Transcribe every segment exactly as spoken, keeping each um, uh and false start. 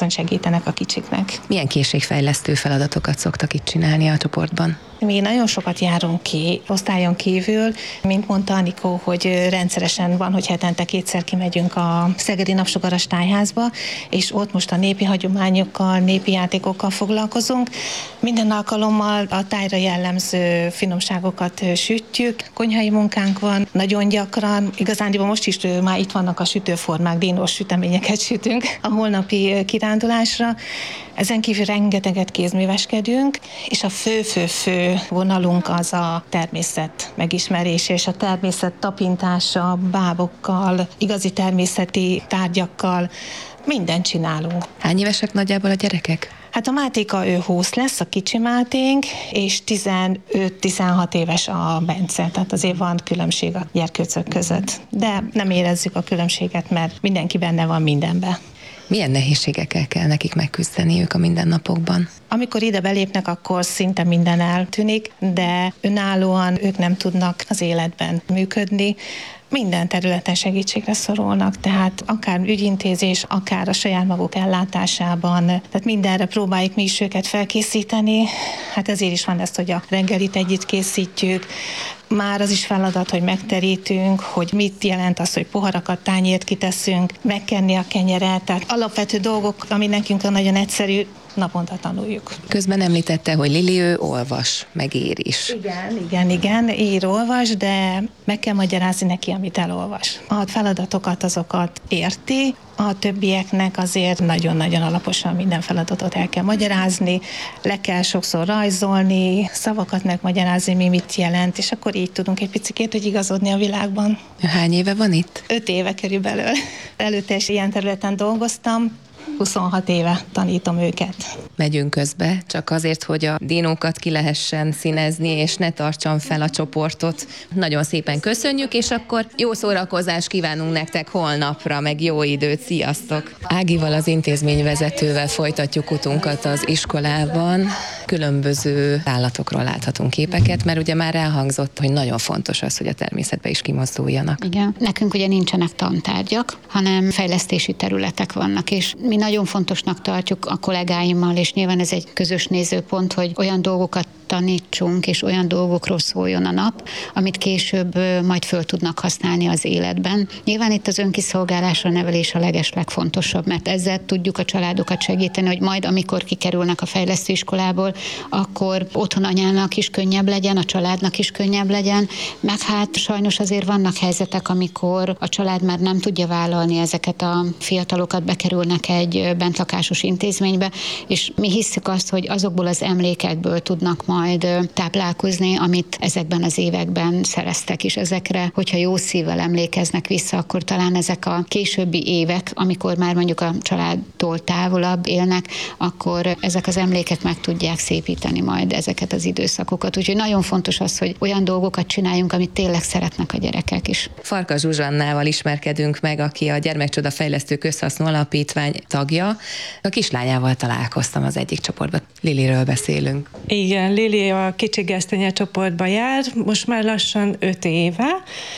viszont segítenek a kicsiknek. Milyen készségfejlesztő feladatokat szoktak itt csinálni a csoportban? Mi nagyon sokat járunk ki osztályon kívül, mint mondta Anikó, hogy rendszeresen van, hogy hetente kétszer kimegyünk a Szegedi Napsugaras Tájházba, és ott most a népi hagyományokkal, népi játékokkal foglalkozunk. Minden alkalommal a tájra jellemző finomságokat sütjük, konyhai munkánk van, nagyon gyakran, igazándiból most is már itt vannak a sütőformák, dinos süteményeket sütünk a holnapi kirándulásra. Ezen kívül rengeteget kézműveskedünk, és a fő-fő-fő vonalunk az a természet megismerése, és a természet tapintása, bábokkal, igazi természeti tárgyakkal, mindent csinálunk. Hány évesek nagyjából a gyerekek? Hát a Mátéka ő húsz lesz, a kicsi Máténk, és tizenöt-tizenhat éves a Bence, tehát azért van különbség a gyerkőcök között. De nem érezzük a különbséget, mert mindenki benne van mindenben. Milyen nehézségekkel kell nekik megküzdeniük a mindennapokban? Amikor ide belépnek, akkor szinte minden eltűnik, de önállóan ők nem tudnak az életben működni. Minden területen segítségre szorulnak, tehát akár ügyintézés, akár a saját maguk ellátásában, tehát mindenre próbáljuk mi is őket felkészíteni. Hát ezért is van ez, hogy a reggelit együtt készítjük. Már az is feladat, hogy megterítünk, hogy mit jelent az, hogy poharakat, tányért kiteszünk, megkenni a kenyeret, tehát alapvető dolgok, ami nekünk nagyon egyszerű, naponta tanuljuk. Közben említette, hogy Lili ő olvas, meg ír is. Igen, igen, igen, ír, olvas, de meg kell magyarázni neki, amit elolvas. A feladatokat, azokat érti, a többieknek azért nagyon-nagyon alaposan minden feladatot el kell magyarázni, le kell sokszor rajzolni, szavakat megmagyarázni, mi mit jelent, és akkor így tudunk egy picikét, hogy igazodni a világban. Hány éve van itt? Öt éve körülbelül. Előtte is ilyen területen dolgoztam, huszonhat éve tanítom őket. Megyünk közbe, csak azért, hogy a dinókat ki lehessen színezni, és ne tartsam fel a csoportot. Nagyon szépen köszönjük, és akkor jó szórakozást kívánunk nektek holnapra, meg jó időt, sziasztok! Ágival, az intézményvezetővel folytatjuk utunkat az iskolában. Különböző állatokról láthatunk képeket, mert ugye már elhangzott, hogy nagyon fontos az, hogy a természetbe is kimozduljanak. Igen. Nekünk ugye nincsenek tantárgyak, hanem fejlesztési területek vannak, és mi nagyon fontosnak tartjuk a kollégáimmal, és nyilván ez egy közös nézőpont, hogy olyan dolgokat tanítsunk, és olyan dolgokról szóljon a nap, amit később majd föl tudnak használni az életben. Nyilván itt az önkiszolgálásra nevelés a legeslegfontosabb, mert ezzel tudjuk a családokat segíteni, hogy majd amikor kikerülnek a fejlesztőiskolából, akkor otthon anyának is könnyebb legyen, a családnak is könnyebb legyen, meg hát sajnos azért vannak helyzetek, amikor a család már nem tudja vállalni ezeket a fiatalokat, bekerülnek egy bentlakásos intézménybe, és mi hisszük azt, hogy azokból az emlékekből tudnak majd táplálkozni, amit ezekben az években szereztek, és ezekre, hogyha jó szívvel emlékeznek vissza, akkor talán ezek a későbbi évek, amikor már mondjuk a családtól távolabb élnek, akkor ezek az emlékek meg tudják szépíteni majd ezeket az időszakokat. Úgyhogy nagyon fontos az, hogy olyan dolgokat csináljunk, amit tényleg szeretnek a gyerekek is. Farkas Zsuzsannával ismerkedünk meg, aki a Gyermekcsoda Fejlesztő Közhasznú Alapítvány tagja. A kislányával találkoztam az egyik csoportban. Liliről beszélünk. Igen, Lili a kicsi gesztenye csoportba jár, most már lassan öt éve,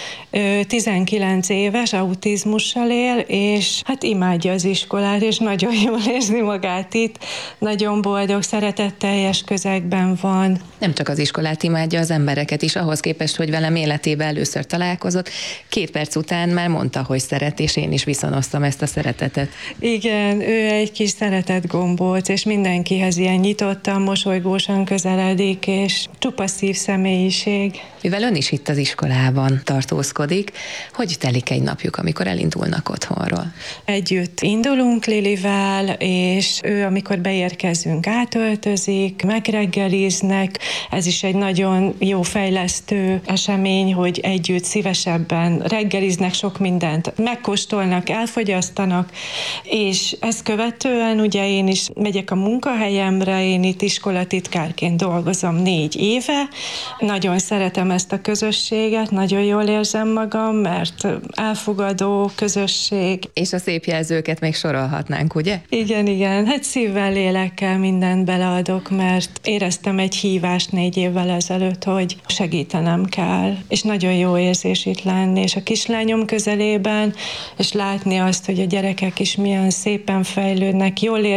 tizenkilenc éves, autizmussal él, és hát imádja az iskolát, és nagyon jól érzi magát itt, nagyon boldog, szeretetteljes közegben van. Nem csak az iskolát imádja, az embereket is, ahhoz képest, hogy velem életében először találkozott. Két perc után már mondta, hogy szeret, és én is viszonoztam ezt a szeretetet. Igen, ő egy kis szeretetgombóc, és mindenkihez ilyen nyitottan, mosolygósan közeledik, és csupa szív személyiség. Mivel ön is itt az iskolában tartózkodik, hogy telik egy napjuk, amikor elindulnak otthonról? Együtt indulunk Lilivel, és ő, amikor beérkezünk, átöltözik, megreggeliznek. Ez is egy nagyon jó fejlesztő esemény, hogy együtt szívesebben reggeliznek, sok mindent megkóstolnak, elfogyasztanak, és ezt követően ugye én is megyek a munkahelyemre, én itt iskolatitkárként dolgozom négy éve. Nagyon szeretem ezt a közösséget, nagyon jól érzem magam, mert elfogadó közösség. És a szép jelzőket még sorolhatnánk, ugye? Igen, igen. Hát szívvel, lélekkel mindent beleadok, mert éreztem egy hívást négy évvel ezelőtt, hogy segítenem kell. És nagyon jó érzés itt lenni, és a kislányom közelében, és látni azt, hogy a gyerekek is milyen szépen fejlődnek, jól